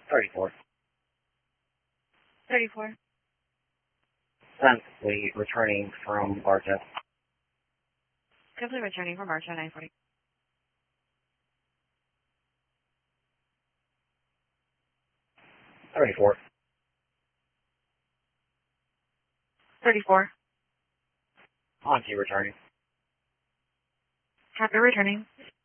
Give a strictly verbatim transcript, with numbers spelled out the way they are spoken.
thirty-four. thirty-four. Complete, returning from Arca. Complete returning from Archer nine forty. thirty-four. thirty-four. Onto returning. Happy returning.